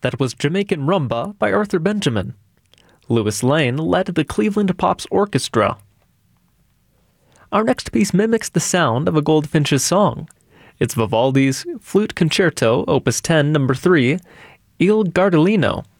That was Jamaican Rumba by Arthur Benjamin. Louis Lane led the Cleveland Pops Orchestra. Our next piece mimics the sound of a goldfinch's song. It's Vivaldi's Flute Concerto, Opus 10, No. 3, Il Gardellino.